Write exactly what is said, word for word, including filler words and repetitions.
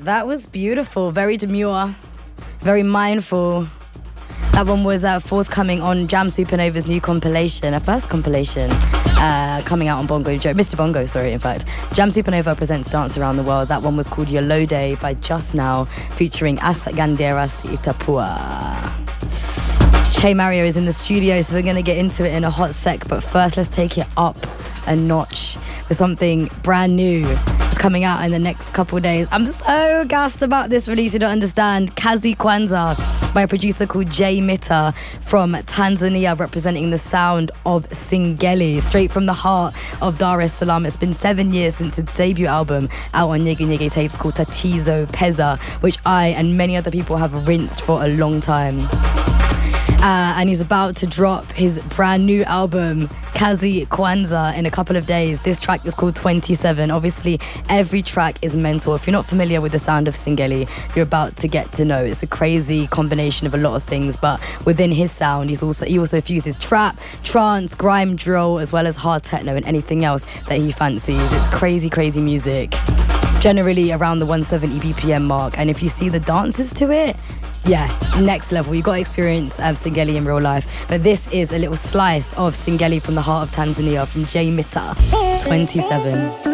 That was beautiful. Very demure. Very mindful. That one was uh, forthcoming on Jam Supernova's new compilation, a first compilation, uh, coming out on Bongo Joe, Mister Bongo, sorry, in fact. Jam Supernova presents Dance Around the World. That one was called Yolode by Just Now, featuring As Ganderas de Itapua. Che Mario is in the studio, so we're going to get into it in a hot sec, but first let's take it up a notch with something brand new. It's coming out in the next couple of days. I'm so gassed about this release, you don't understand. Kazi Kwanza by a producer called Jay Mitta from Tanzania, representing the sound of Singeli, straight from the heart of Dar es Salaam. It's been seven years since its debut album out on Nyege Nyege tapes called Tatizo Peza, which I and many other people have rinsed for a long time. Uh, and he's about to drop his brand new album, Kazi Kwanza, in a couple of days. This track is called twenty-seven. Obviously, every track is mental. If you're not familiar with the sound of Singeli, you're about to get to know. It's a crazy combination of a lot of things, but within his sound, he's also he also fuses trap, trance, grime, drill, as well as hard techno and anything else that he fancies. It's crazy, crazy music. Generally around the one seventy B P M mark, and if you see the dances to it, yeah, next level. You got to experience uh, Singeli in real life. But this is a little slice of Singeli from the heart of Tanzania from Jay Mitta, twenty-seven.